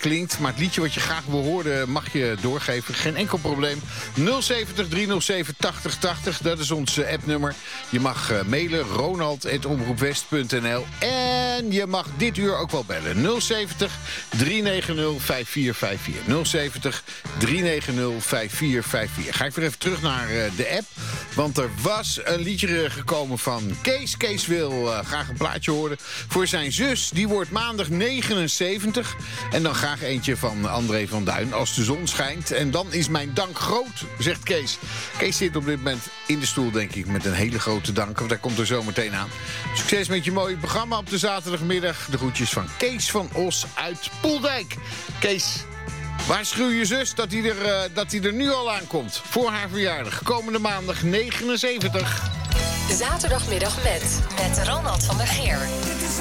klinkt. Maar het liedje wat je graag wil horen mag je doorgeven. Geen enkel probleem. 070 307 8080, dat is ons appnummer. Je mag mailen, ronald@omroepwest.nl. En je mag dit uur ook wel bellen. 070 390 5454. 070 390 5454. Ga ik weer even terug naar de app. Want er was een liedje gekomen van Kees. Kees wil graag een plaatje horen voor zijn zus. Die wordt maandag 79. En dan graag eentje van André van Duin, Als de zon schijnt. En dan is mijn dank groot, zegt Kees. Kees zit op dit moment in de stoel, denk ik, met een hele grote dank. Want daar komt er zo meteen aan. Succes met je mooie programma op de zaterdagmiddag. De groetjes van Kees van Os uit Poeldijk. Kees, waarschuw je zus dat hij er nu al aankomt. Voor haar verjaardag. Komende maandag 79. Zaterdagmiddag met Ronald van der Geer.